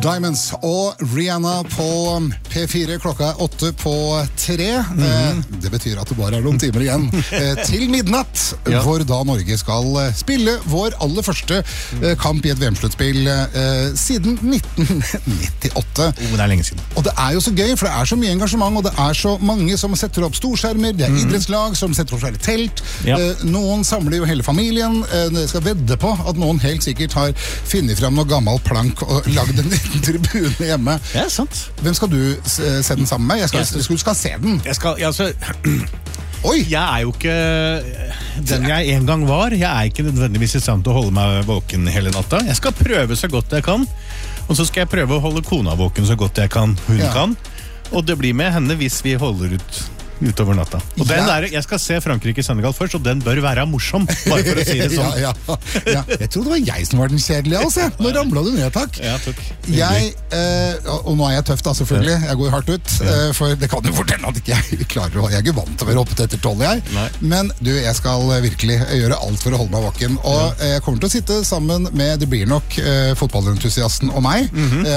Diamonds og Rihanna på P4 klokka 8:03. Det betyr at det bare noen timer igjen til midnatt, hvor da Norge skal spille vår aller første kamp i et VM-sluttspill siden 1998. Det er lenge siden. Og det jo så gøy, for det så mye engasjement, og det så mange som setter opp storskjermer, det idrettslag som setter opp seg i telt, noen samler jo hele familien, jeg skal vedde på at noen helt sikkert har funnet frem noe gammel plank og lagd en liten tribune hjemme. Ja, sant. Hvem skal du se den sammen med? Du skal se den. Oi! Jeg jo ikke den jeg en gang var. Jeg ikke nødvendigvis i stand til å holde meg våken hele natta. Jeg skal prøve så godt jeg kan, og så skal jeg prøve å holde kona våken så godt jeg kan, hun kan. Og det blir med henne hvis vi holder utover natta. Og den jeg skal se Frankrike-Senegal først, og den bør være morsom, bare for å si det sånn. Jeg trodde det var jeg som var den kjedelige, altså. Nå ramlet du ned, takk. Ja, takk. Og nå jeg tøff da, selvfølgelig. Jeg går hardt ut, for det kan jo fortelle at ikke jeg klarer å... Jeg ikke vant til å være oppet etter 12, jeg. Men du, jeg skal virkelig gjøre alt for å holde meg vaken. Og jeg kommer til å sitte sammen med, det blir nok fotballentusiasten og meg.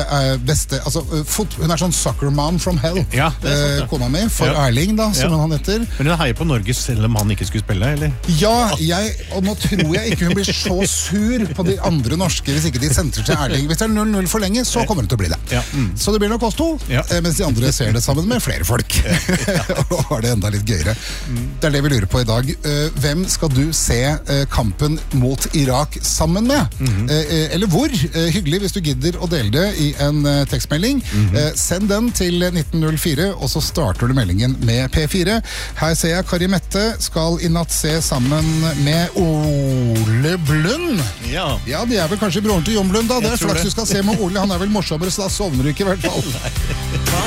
Hun sånn soccer mom from hell. Kona mi, for Erling da, som han heter. Men hun heier på Norge selv om han ikke skulle spille, eller? Ja, og nå tror jeg ikke hun blir så sur på de andre norske hvis ikke de sentrer til Erling. Hvis det 0-0 for lenge, så kommer det til å bli det. Så det blir nok oss to, mens de andre ser det sammen med flere folk. Og har det enda litt gøyere. Det det vi lurer på i dag. Hvem skal du se kampen mot Irak sammen med? Eller hvor? Hyggelig hvis du gidder å dele det i en tekstmelding. Send den til 1904, og så starter du meldingen med P4. Her ser jeg Kari Mette skal i natt se sammen med Ole Blund. Ja, de vel kanskje broren til Jon Blund da. Det flaks du skal se med Ole. Han vel morsommere, så da sovner du ikke i hvert fall.